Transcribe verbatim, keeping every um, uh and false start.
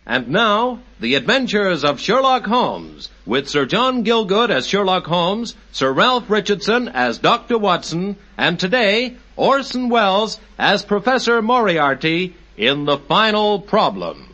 And now, The Adventures of Sherlock Holmes, with Sir John Gielgud as Sherlock Holmes, Sir Ralph Richardson as Doctor Watson, and today, Orson Welles as Professor Moriarty in The Final Problem.